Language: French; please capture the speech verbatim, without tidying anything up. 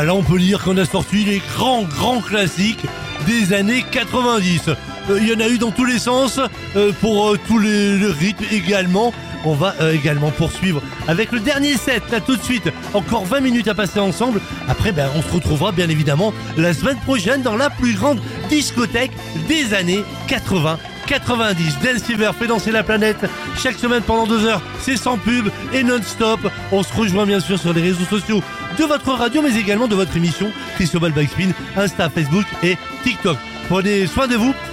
Bah là on peut dire qu'on a sorti les grands grands classiques des années quatre-vingt-dix. Il euh, y en a eu dans tous les sens, euh, pour euh, tous les, les rythmes également. On va euh, également poursuivre avec le dernier set, là tout de suite. Encore vingt minutes à passer ensemble. Après, ben, on se retrouvera bien évidemment la semaine prochaine dans la plus grande discothèque des années quatre-vingts quatre-vingt-dix. Dance Fever fait danser la planète chaque semaine pendant deux heures. C'est sans pub et non-stop. On se rejoint bien sûr sur les réseaux sociaux de votre radio, mais également de votre émission Cristobal Backspin, Insta, Facebook et TikTok. Prenez soin de vous.